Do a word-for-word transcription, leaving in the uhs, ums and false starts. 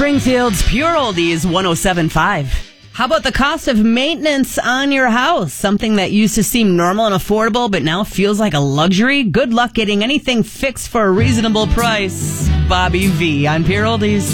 Springfield's Pure Oldies one oh seven point five. How about the cost of maintenance on your house? Something that used to seem normal and affordable, but now feels like a luxury? Good luck getting anything fixed for a reasonable price. Bobby V on Pure Oldies.